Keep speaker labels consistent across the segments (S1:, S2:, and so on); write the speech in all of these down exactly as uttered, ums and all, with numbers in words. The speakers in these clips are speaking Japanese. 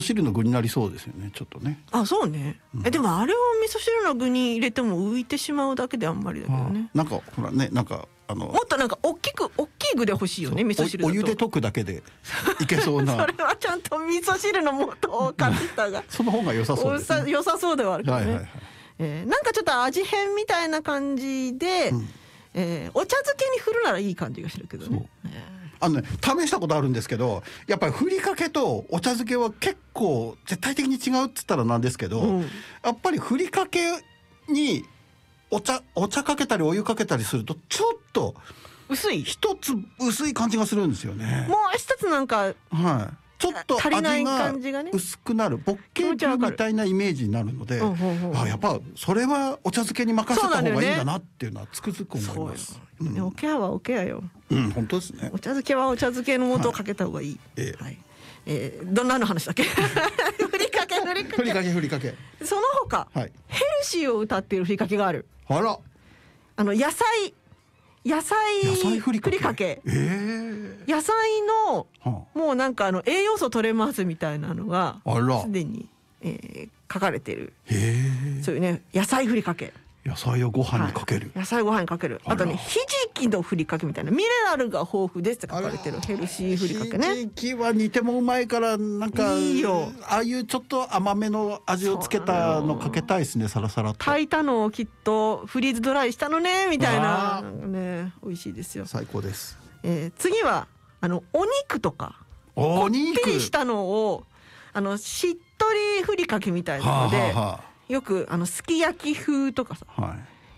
S1: 汁の具になりそうですよね、ちょっとね。
S2: あ、そうね、うん、えでもあれを味噌汁の具に入れても浮いてしまうだけであんまりだけどね。
S1: なんかほらね、なんかあの
S2: もっとなんか大きく大きい具で欲しいよね、味噌汁だと。
S1: お, お湯で溶くだけでいけそうな
S2: それはちゃんと味噌汁の素を買ってたが
S1: その方が良さそうですね。
S2: 良さそうではあるけどね、はいはいはい、えー、なんかちょっと味変みたいな感じで、うん、えー、お茶漬けに振るならいい感じがするけどね。
S1: あのね、試したことあるんですけど、やっぱりふりかけとお茶漬けは結構絶対的に違うっつったらなんですけど、うん、やっぱりふりかけにお茶お茶かけたりお湯かけたりするとちょっと
S2: 薄い
S1: 一つ薄い感じがするんですよね。
S2: もう一つなんか、
S1: はい、ちょっと味が薄くなる、ボッケーみたいなイメージになるので、うんうんうん、あ、やっぱそれはお茶漬けに任せた方がいいんだなっていうのはつくづく思います。
S2: うん、おケアはおケアよ。
S1: うん、本当ですね。
S2: お茶漬けはお茶漬けの素をかけた方がいい。はい、はい、えー、どんなの話だっけ？ふりかけふりかけ
S1: ふりかけふりかけ。
S2: その他、はい、ヘルシーを歌っているふりかけがある。
S1: あら、
S2: あの野菜野菜
S1: 野菜ふりかけ、
S2: ふりかけ、
S1: えー、
S2: 野菜の、はあ、もうなんかあの栄養素取れますみたいなのがすでに、えー、書かれている。へ、そういうね、野菜ふりかけ、
S1: 野菜をご飯にかける、
S2: はい、野菜ご飯にかける。あとね、ひじきのふりかけみたいな、ミネラルが豊富ですって書かれてるヘルシーふりかけね。
S1: ひじきは煮てもうまいから、なんかいいよ、ああいうちょっと甘めの味をつけたのかけたいですね、サラサラと。
S2: 炊いたのをきっとフリーズドライしたのねみたいな、なんかね、美味しいですよ。
S1: 最高です。
S2: えー、次はあのお肉とか
S1: お肉
S2: こってりしたのをあのしっとりふりかけみたいなので、はあはあ、よくあのすき焼き風とかさ、はい、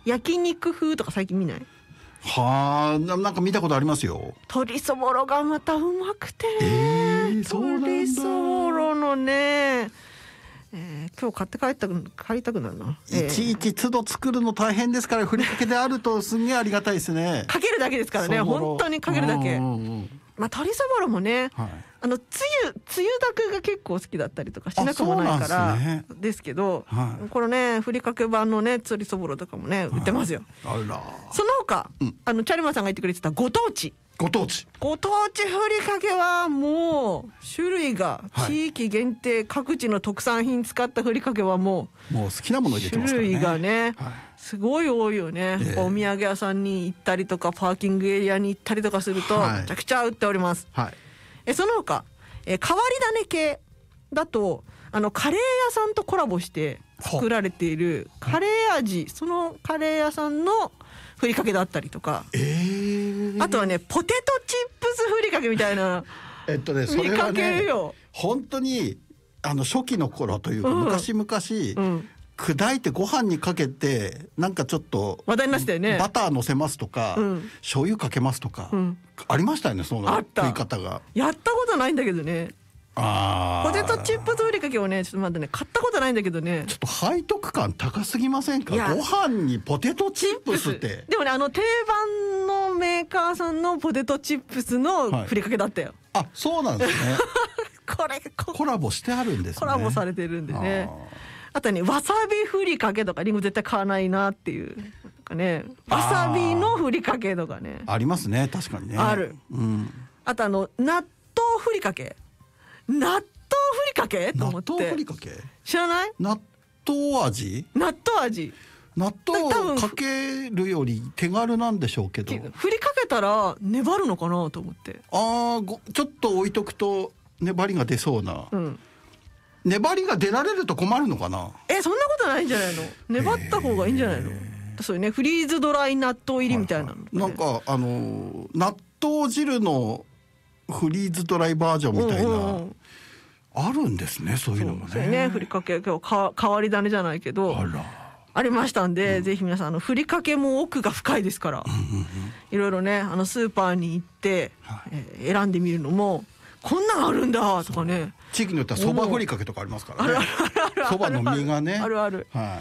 S2: 焼肉風とか最近見ない？
S1: はあ、なんか見たことありますよ。
S2: 鶏そぼろがまたうまくて、
S1: えー、そうなんだ。
S2: 鶏そぼろのね、えー、今日買って帰ったく買いたくなるな。
S1: いちいち都度作るの大変ですから、ふりかけであるとすんげえありがたいですね。
S2: かけるだけですからね、本当にかけるだけ。まあ鶏そぼろもね、はい、あのつゆつゆだくが結構好きだったりとかしなくもないからですけど、はい、このねふりかけ版のね鶏そぼろとかもね売ってますよ。
S1: はい、あら、
S2: その他、うん、あのチャルマンさんが言ってくれてたご当地
S1: ご当地
S2: ご当地ふりかけはもう種類が地域限定、はい、各地の特産品使ったふりかけはもう
S1: もう好きなもの入れてますからね。
S2: 種類がね、はい、すごい多いよね。えー、お土産屋さんに行ったりとかパーキングエリアに行ったりとかすると、はい、めちゃくちゃ売っております。はい、えその他、え変わり種系だとあのカレー屋さんとコラボして作られているカレー味、そのカレー屋さんのふりかけだったりとか、えー、あとはねポテトチップスふりかけみたいな
S1: えっとね、それはね本当にあの初期の頃というか、うん、昔々、うん、砕いてご飯にかけてなんかちょっと
S2: 話題になってたよね。
S1: バター乗せますとか、うん、醤油かけますとか、うん、ありましたよね、その食い方が。
S2: やったことないんだけどね。あポテトチップスふりかけをねちょっとまだね買ったことないんだけどね。
S1: ちょっと背徳感高すぎませんか？ご飯にポテトチップスって
S2: でもね、あの定番のメーカーさんのポテトチップスのふりかけだったよ。
S1: はい、あ、そうなんですね。
S2: これ
S1: コラボしてあるんですね。
S2: コラボされてるんでね。あとねわさびふりかけとかリンゴ絶対買わないなっていうなんかね、わさびのふりかけとかね
S1: あ, ありますね、確かにね。
S2: ある、うん、あとあの納豆ふりかけ納豆ふりかけと思って。納豆ふりかけ知らない？
S1: 納豆味？納
S2: 豆味
S1: 納豆をかけるより手軽なんでしょうけど、
S2: ふりかけたら粘るのかなと思って。
S1: ああ、ちょっと置いとくと粘りが出そうな、うん、粘りが出られると困るのかな。
S2: え、そんなことないんじゃないの？粘った方がいいんじゃないの？そういうね、フリーズドライ納豆入りみたいなの、ね、
S1: はいはい、なんかあの納豆汁のフリーズドライバージョンみたいな、うんうんうん、あるんですね、そういうのもね。
S2: そうね、ふりかけ今日か変わり種じゃないけど あ, らありましたんで、うん、ぜひ皆さんあのふりかけも奥が深いですから、うんうんうん、いろいろねあのスーパーに行って、はい、えー、選んでみるのもこんなんあるんだとかね。
S1: 地域によってはそばふりかけとかありますからね。そばの実がね
S2: あるある、はい、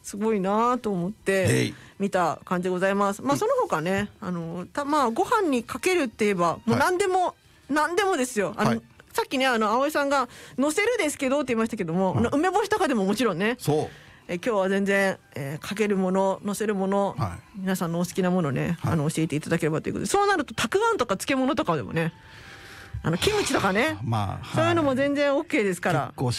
S2: すごいなと思って見た感じでございます。まあその他ね、あのたまあご飯にかけるって言えばもう何でも、はい、何でもですよ。あの、はい、さっきねあの葵さんがのせるですけどって言いましたけども、はい、梅干しとかでももちろんね。そうえ今日は全然、えー、かけるもののせるもの、はい、皆さんのお好きなものね、はい、あの教えていただければということで、そうなるとたくあんとか漬物とかでもねあのキムチとかね、
S1: まあ、はい、
S2: そういうのも全然 オーケー ですから。
S1: 結構